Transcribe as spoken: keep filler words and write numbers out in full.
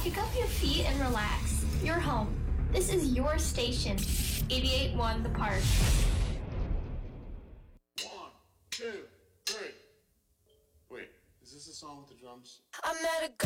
Kick up your feet and relax. You're home. This is your station. eighty-eight point one The Park. One, two, three. Wait, is this the song with the drums? I met a girl.